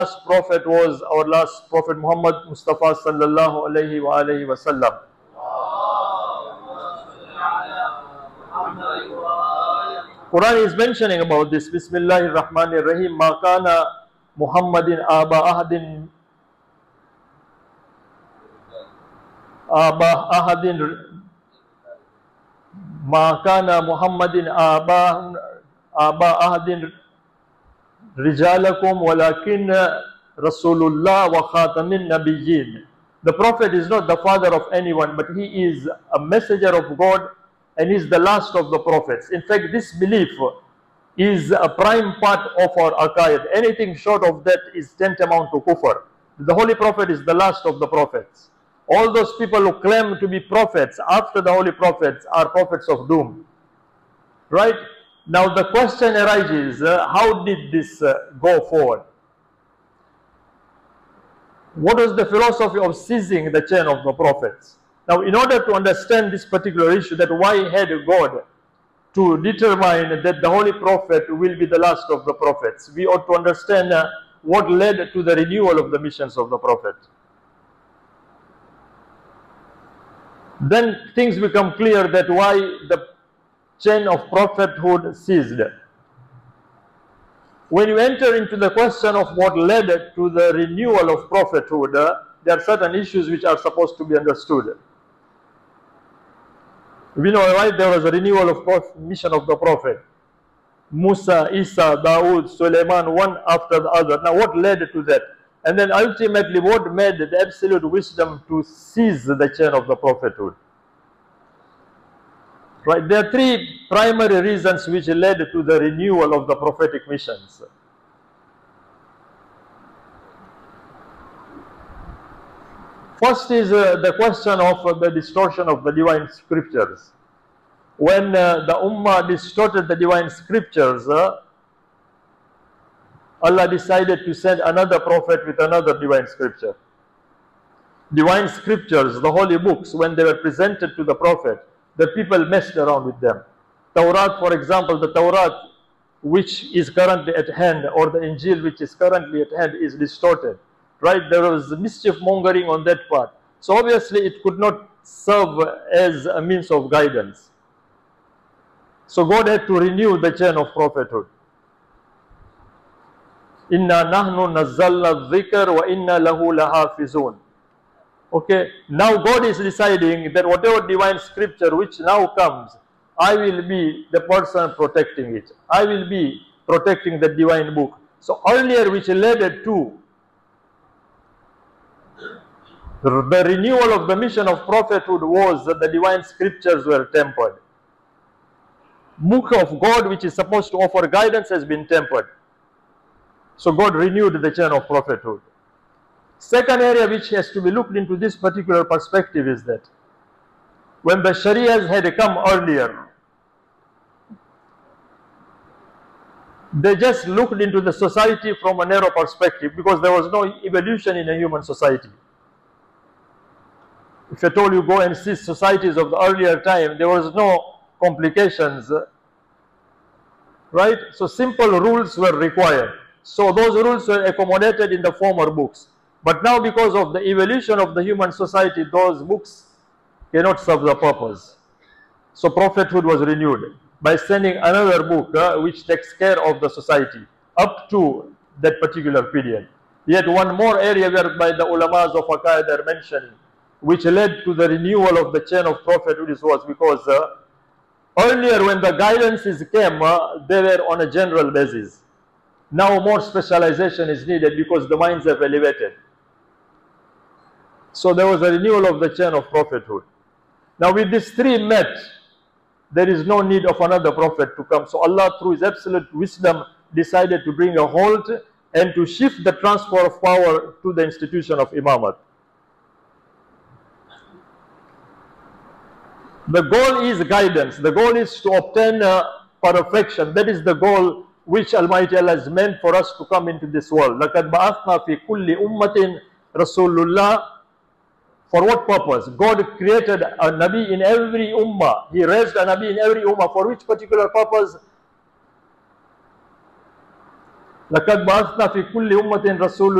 last prophet was our last prophet Muhammad Mustafa sallallahu alaihi wa sallam. Quran is mentioning about this. Bismillahir Rahmanir Rahim. Ma kana Muhammadin aba ahadin ma kana Muhammadin aba ahadin rijalakum walakin Rasulullah wa khatamin nabiyyin. The Prophet is not the father of anyone, but he is a messenger of God and is the last of the prophets. In fact, this belief is a prime part of our aqaid. Anything short of that is tantamount to kufr. The Holy Prophet is the last of the prophets. All those people who claim to be prophets after the Holy Prophets are prophets of doom. Right? Now the question arises, how did this go forward? What was the philosophy of seizing the chain of the prophets? Now, in order to understand this particular issue, that why had God to determine that the Holy Prophet will be the last of the prophets, we ought to understand what led to the renewal of the missions of the Prophet. Then things become clear that why the chain of prophethood ceased. When you enter into the question of what led to the renewal of prophethood, there are certain issues which are supposed to be understood. We know, right, there was a renewal of mission of the Prophet. Musa, Isa, Dawood, Suleiman, one after the other. Now what led to that? And then ultimately what made the absolute wisdom to seize the chain of the prophethood? Right, there are three primary reasons which led to the renewal of the prophetic missions. First is the question of the distortion of the divine scriptures. When the Ummah distorted the divine scriptures, Allah decided to send another prophet with another divine scripture. Divine scriptures, the holy books, when they were presented to the Prophet, the people messed around with them. Tawrat, for example, the Tawrat which is currently at hand, or the Injil which is currently at hand, is distorted. Right? There was mischief mongering on that part. So obviously it could not serve as a means of guidance. So God had to renew the chain of prophethood. Inna nahnu nazzalna dhikr wa inna lahu lahafizun. Okay, now God is deciding that whatever divine scripture which now comes, I will be the person protecting it. I will be protecting the divine book. So earlier, which led to the renewal of the mission of prophethood, was that the divine scriptures were tempered. Book of God, which is supposed to offer guidance, has been tempered. So God renewed the chain of prophethood. Second area which has to be looked into this particular perspective is that when the Shariahs had come earlier, they just looked into the society from a narrow perspective, because there was no evolution in a human society. If at all you go and see societies of the earlier time, there was no complications, right? So simple rules were required. So those rules were accommodated in the former books. But now, because of the evolution of the human society, those books cannot serve the purpose. So prophethood was renewed by sending another book which takes care of the society up to that particular period. Yet one more area whereby the ulamas of Aqaid are mentioning, which led to the renewal of the chain of prophethood, was because earlier when the guidances came, they were on a general basis. Now more specialization is needed because the minds have elevated. So there was a renewal of the chain of prophethood. Now with these three met, there is no need of another prophet to come. So Allah, through His absolute wisdom, decided to bring a halt and to shift the transfer of power to the institution of Imamat. The goal is guidance. The goal is to obtain perfection. That is the goal which Almighty Allah has meant for us to come into this world. لَقَدْ بَعَثْنَا فِي كُلِّ أُمَّةٍ رَسُولُ اللَّهِ. For what purpose? God created a Nabi in every ummah. He raised a Nabi in every ummah. For which particular purpose? لقد بعثنا في كل أمة رسول